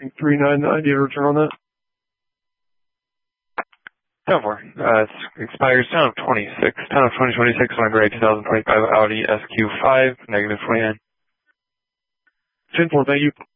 399, do you have a return on that? 10-4. It expires 10 of 2026 on a gray 2025 Audi SQ5, -29. 10-4, thank you.